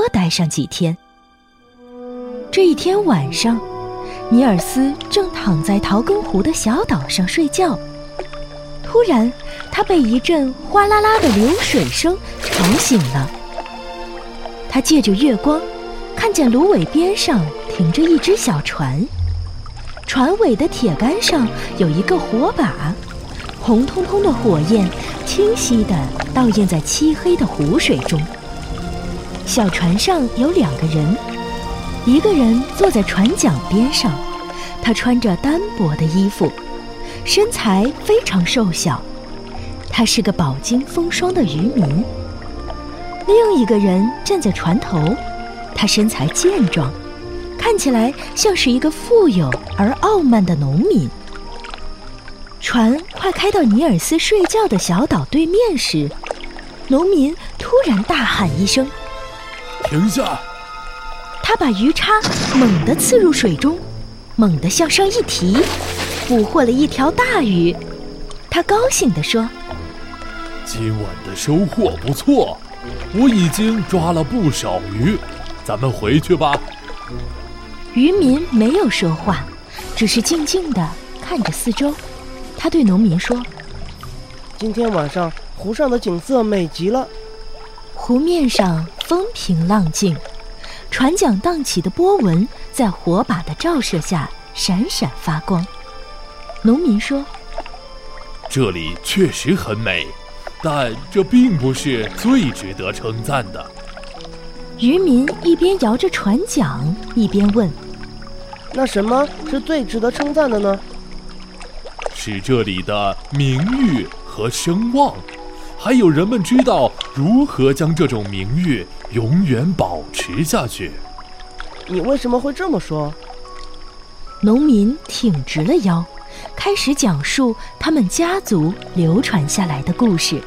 待上几天。这一天晚上，尼尔斯正躺在陶根湖的小岛上睡觉，突然他被一阵哗啦啦的流水声吵醒了。他借着月光看见芦苇边上停着一只小船，船尾的铁杆上有一个火把，红彤彤的火焰清晰地倒映在漆黑的湖水中。小船上有2个人，一个人坐在船桨边上，他穿着单薄的衣服，身材非常瘦小，他是个饱经风霜的渔民。另一个人站在船头，他身材健壮，看起来像是一个富有而傲慢的农民。船快开到尼尔斯睡觉的小岛对面时，农民突然大喊一声： 停下！ 他把鱼叉猛地刺入水中，猛地向上一提，捕获了一条大鱼。他高兴地说： 今晚的收获不错，我已经抓了不少鱼，咱们回去吧。 渔民没有说话，只是静静地看着四周。他对农民说： 今天晚上湖上的景色美极了。 湖面上风平浪静，船桨荡起的波纹在火把的照射下闪闪发光。农民说： 这里确实很美，但这并不是最值得称赞的。 渔民一边摇着船桨一边问： 那什么是最值得称赞的呢？ 是这里的名誉和声望，还有人们知道如何将这种名誉永远保持下去。 你为什么会这么说？ 农民挺直了腰，开始讲述他们家族流传下来的故事。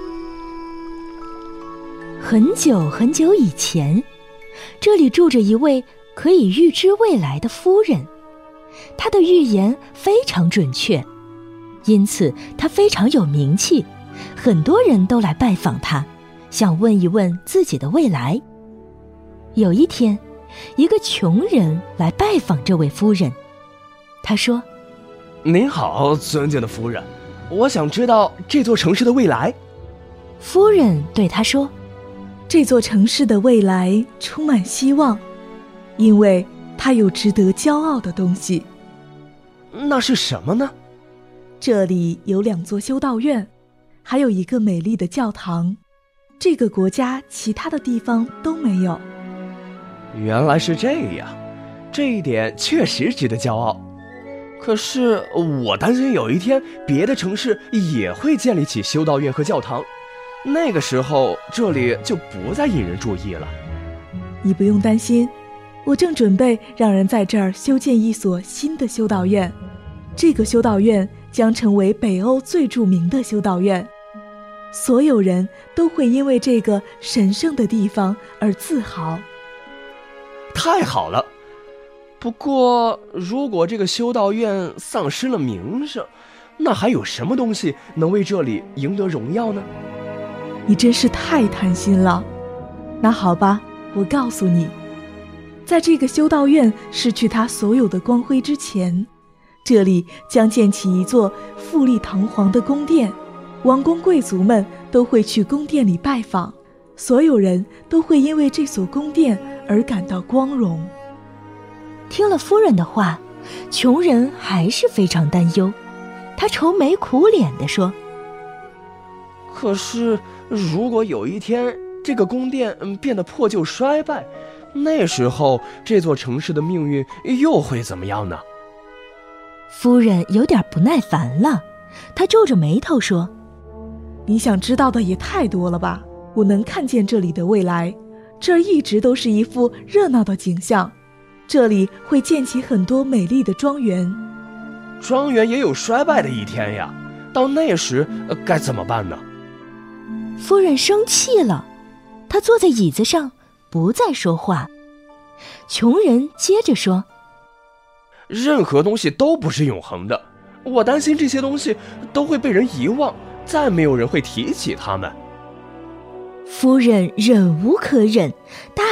很久很久以前，这里住着一位可以预知未来的夫人，她的预言非常准确，因此她非常有名气，很多人都来拜访她，想问一问自己的未来。有一天，一个穷人来拜访这位夫人，他说： 您好，尊敬的夫人，我想知道这座城市的未来。 夫人对他说： 这座城市的未来充满希望，因为它有值得骄傲的东西。 那是什么呢？ 这里有2座修道院，还有一个美丽的教堂，这个国家其他的地方都没有。 原来是这样，这一点确实值得骄傲。可是我担心有一天别的城市也会建立起修道院和教堂，那个时候这里就不再引人注意了。 你不用担心，我正准备让人在这儿修建一所新的修道院，这个修道院将成为北欧最著名的修道院，所有人都会因为这个神圣的地方而自豪。 太好了！不过如果这个修道院丧失了名声，那还有什么东西能为这里赢得荣耀呢？ 你真是太贪心了。那好吧，我告诉你，在这个修道院失去它所有的光辉之前，这里将建起一座富丽堂皇的宫殿，王公贵族们都会去宫殿里拜访，所有人都会因为这所宫殿而感到光荣。 听了夫人的话，穷人还是非常担忧，他愁眉苦脸地说： 可是如果有一天这个宫殿变得破旧衰败，那时候这座城市的命运又会怎么样呢？ 夫人有点不耐烦了，她皱着眉头说： 你想知道的也太多了吧，我能看见这里的未来，这儿一直都是一副热闹的景象，这里会建起很多美丽的庄园。 庄园也有衰败的一天呀，到那时该怎么办呢？ 夫人生气了，她坐在椅子上不再说话。穷人接着说： 任何东西都不是永恒的，我担心这些东西都会被人遗忘，再没有人会提起它们。 夫人忍无可忍，大